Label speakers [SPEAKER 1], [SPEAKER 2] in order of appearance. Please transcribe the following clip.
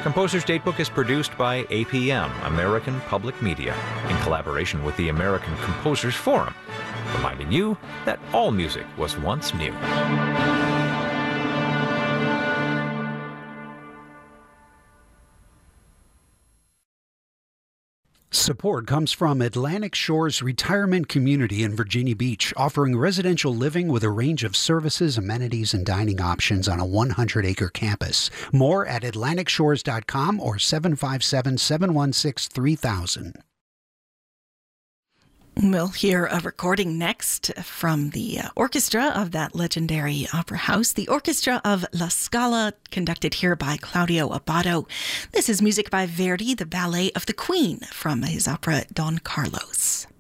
[SPEAKER 1] Composer's Datebook is produced by APM, American Public Media, in collaboration with the American Composers Forum, reminding you that all music was once new.
[SPEAKER 2] Support comes from Atlantic Shores Retirement Community in Virginia Beach, offering residential living with a range of services, amenities, and dining options on a 100-acre campus. More at atlanticshores.com or 757-716-3000.
[SPEAKER 3] We'll hear a recording next from the orchestra of that legendary opera house, the Orchestra of La Scala, conducted here by Claudio Abbado. This is music by Verdi, the ballet of the Queen, from his opera Don Carlos.